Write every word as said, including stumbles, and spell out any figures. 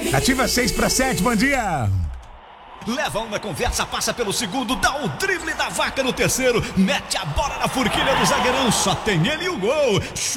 Ativa seis para sete, bom dia. Leva uma conversa, passa pelo segundo, dá o drible da vaca no terceiro, mete a bola na forquilha do zagueirão, só tem ele e o gol.